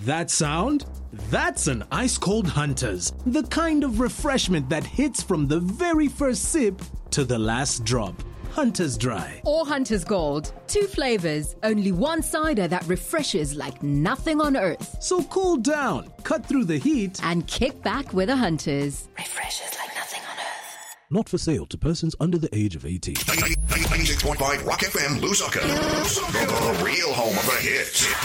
That sound? That's an ice-cold Hunter's, the kind of refreshment that hits from the very first sip to the last drop. Hunter's Dry. Or Hunter's Gold. 2 flavors, only one cider that refreshes like nothing on earth. So cool down, cut through the heat, and kick back with a Hunter's. Refreshes like nothing on earth. Not for sale to persons under the age of 18. 96.5 Rock FM, Lusaka. The real home of the hits.